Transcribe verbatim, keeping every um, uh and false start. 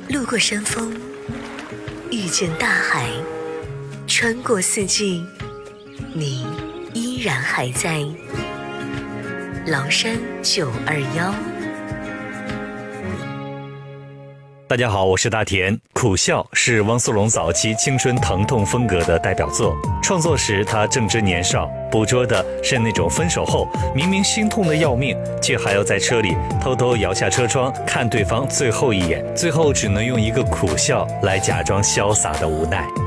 路过山峰，遇见大海，穿过四季，你依然还在。崂山九二幺。 大家好，我是大田。苦笑是汪苏泷早期青春疼痛风格的代表作。创作时他正值年少，捕捉的是那种分手后明明心痛的要命，却还要在车里偷偷摇下车窗看对方最后一眼，最后只能用一个苦笑来假装潇洒的无奈。